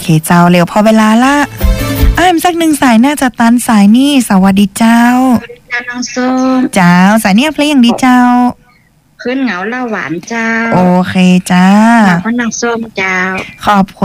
เจ้าเร็วพอเวลาละอ้ายสักหนึ่งสายน่าจะตันสายนี่สวัสดีเจ้าจ้าน้องส้มเจ้าสายนี่เพลงอย่างดีเจ้าขึ้นเหงาเล่าหวานเจ้าโอเคจ้ามาพ่อน้องส้มเจ้าขอบคุณ